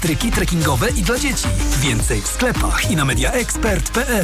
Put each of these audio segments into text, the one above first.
Tryki trekkingowe i dla dzieci. Więcej w sklepach i na mediaexpert.pl.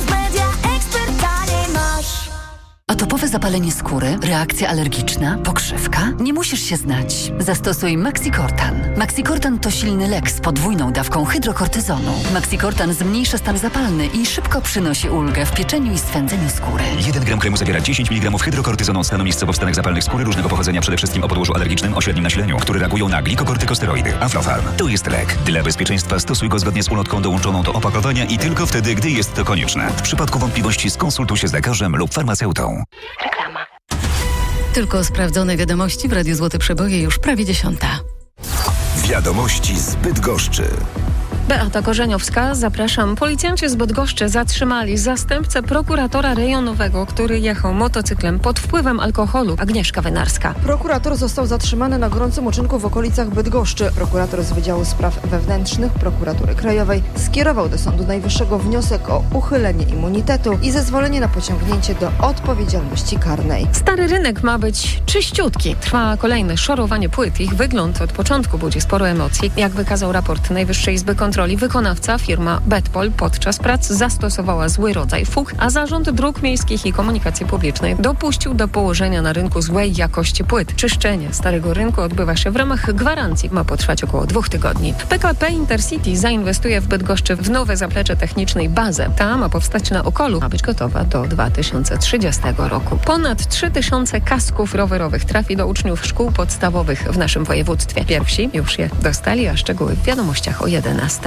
Atopowe zapalenie skóry, reakcja alergiczna, pokrzywka? Nie musisz się znać. Zastosuj Maxicortan. Maxicortan to silny lek z podwójną dawką hydrokortyzonu. Maxicortan zmniejsza stan zapalny i szybko przynosi ulgę w pieczeniu i swędzeniu skóry. 1 gram kremu zawiera 10 mg hydrokortyzonu od stanu miejscowo w stanach zapalnych skóry różnego pochodzenia, przede wszystkim o podłożu alergicznym o średnim nasileniu, które reagują na glikokortykosteroidy. Aflofarm to jest lek. Dla bezpieczeństwa stosuj go zgodnie z ulotką dołączoną do opakowania i tylko wtedy, gdy jest to konieczne. W przypadku wątpliwości skonsultuj się z lekarzem lub farmaceutą. Reklama. Tylko sprawdzone wiadomości w Radiu Złote Przeboje już prawie 10:00. Wiadomości z Bydgoszczy. Beata Korzeniowska, zapraszam. Policjanci z Bydgoszczy zatrzymali zastępcę prokuratora rejonowego, który jechał motocyklem pod wpływem alkoholu. Agnieszka Wynarska. Prokurator został zatrzymany na gorącym uczynku w okolicach Bydgoszczy. Prokurator z Wydziału Spraw Wewnętrznych Prokuratury Krajowej skierował do Sądu Najwyższego wniosek o uchylenie immunitetu i zezwolenie na pociągnięcie do odpowiedzialności karnej. Stary rynek ma być czyściutki. Trwa kolejne szorowanie płyt. Ich wygląd od początku budzi sporo emocji. Jak wykazał raport Najwyższej Izby Kontroli, wykonawca, firma Betpol, podczas prac zastosowała zły rodzaj fug, a Zarząd Dróg Miejskich i Komunikacji Publicznej dopuścił do położenia na rynku złej jakości płyt. Czyszczenie starego rynku odbywa się w ramach gwarancji. Ma potrwać około 2 tygodni. PKP Intercity zainwestuje w Bydgoszczy w nowe zaplecze techniczne i bazę. Ta ma powstać na Okolu, ma być gotowa do 2030 roku. Ponad 3000 kasków rowerowych trafi do uczniów szkół podstawowych w naszym województwie. Pierwsi już je dostali, a szczegóły w wiadomościach o 11:00.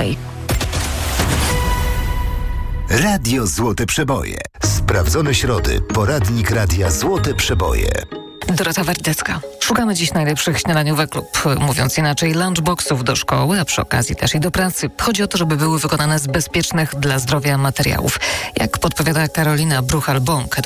Radio Złote Przeboje. Sprawdzone środy. Poradnik Radia Złote Przeboje. Dorota Wardecka. Szukamy dziś najlepszych śniadaniowych lub, mówiąc inaczej, lunchboxów do szkoły, a przy okazji też i do pracy. Chodzi o to, żeby były wykonane z bezpiecznych dla zdrowia materiałów. Jak podpowiada Karolina Bruchal-Bąk,